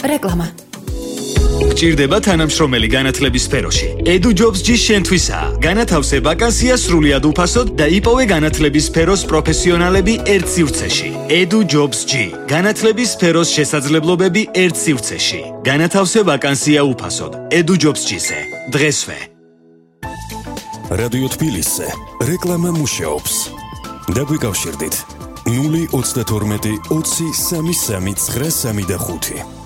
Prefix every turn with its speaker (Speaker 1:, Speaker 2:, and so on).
Speaker 1: რეკლამა.
Speaker 2: გჭირდება თანამშრომელი განათლების სფეროში. Edu Jobs-ი შენთვისაა. განათავსე ვაკანსია სრულიად უფასოდ და იპოვე განათლების სფეროს პროფესიონალები ერთ სივრცეში. Edu Jobs-ი. განათლების სფეროს შესაძლებლობები ერთ სივრცეში. განათავსე ვაკანსია უფასოდ. Edu Jobs-ზე. დღესვე.
Speaker 3: რადიო თბილისზე რეკლამა მუშაობს. დაგვიკავშირდით 032 20 33 935.